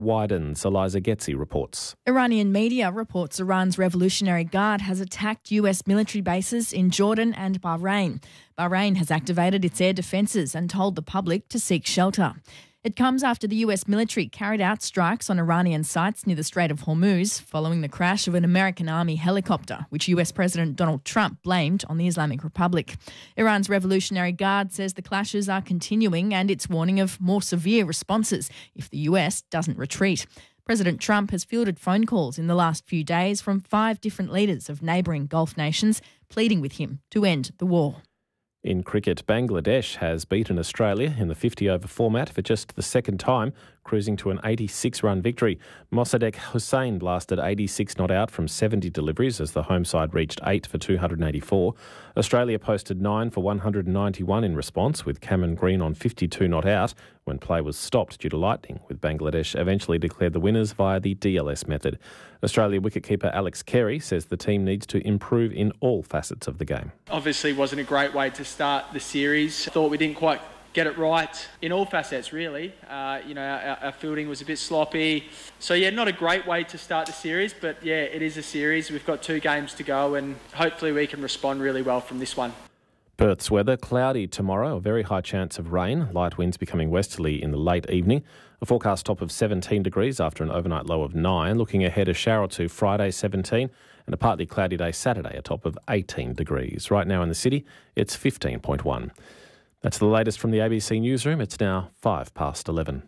widens. Eliza Getzi reports. Iranian media reports Iran's Revolutionary Guard has attacked US military bases in Jordan and Bahrain. Bahrain has activated its air defences and told the public to seek shelter. It comes after the US military carried out strikes on Iranian sites near the Strait of Hormuz following the crash of an American Army helicopter, which US President Donald Trump blamed on the Islamic Republic. Iran's Revolutionary Guard says the clashes are continuing and it's warning of more severe responses if the US doesn't retreat. President Trump has fielded phone calls in the last few days from 5 different leaders of neighbouring Gulf nations pleading with him to end the war. In cricket, Bangladesh has beaten Australia in the 50-over format for just the second time, cruising to an 86-run victory. Mossadegh Hossain blasted 86 not out from 70 deliveries as the home side reached 8 for 284. Australia posted 9 for 191 in response, with Cameron Green on 52 not out when play was stopped due to lightning, with Bangladesh eventually declared the winners via the DLS method. Australia wicketkeeper Alex Carey says the team needs to improve in all facets of the game. Obviously wasn't a great way to start the series. Thought we didn't quite get it right in all facets, really. Our fielding was a bit sloppy. So, not a great way to start the series, but, it is a series. We've got 2 games to go and hopefully we can respond really well from this one. Perth's weather, cloudy tomorrow, a very high chance of rain, light winds becoming westerly in the late evening. A forecast top of 17 degrees after an overnight low of 9. Looking ahead, a shower or two Friday 17 and a partly cloudy day Saturday, a top of 18 degrees. Right now in the city, it's 15.1. That's the latest from the ABC Newsroom. It's now 11:05.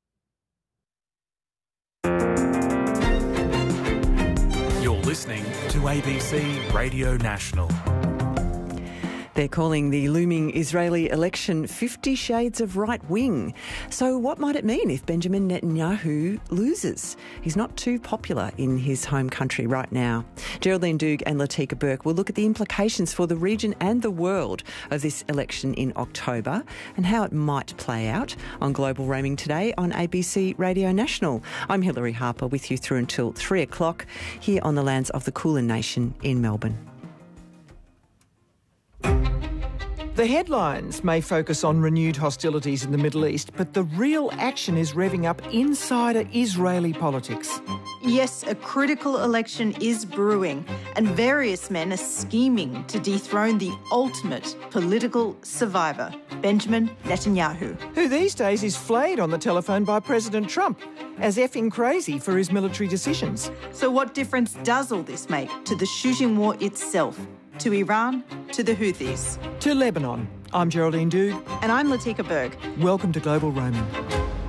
You're listening to ABC Radio National. They're calling the looming Israeli election 50 Shades of Right Wing. So what might it mean if Benjamin Netanyahu loses? He's not too popular in his home country right now. Geraldine Doogue and Latika Burke will look at the implications for the region and the world of this election in October and how it might play out on Global Roaming today on ABC Radio National. I'm Hilary Harper with you through until 3 o'clock here on the lands of the Kulin Nation in Melbourne. The headlines may focus on renewed hostilities in the Middle East, but the real action is revving up inside Israeli politics. Yes, a critical election is brewing, and various men are scheming to dethrone the ultimate political survivor, Benjamin Netanyahu. Who these days is flayed on the telephone by President Trump as effing crazy for his military decisions. So what difference does all this make to the shooting war itself? To Iran, to the Houthis. To Lebanon. I'm Geraldine Doogue. And I'm Latika Berg. Welcome to Global Roaming.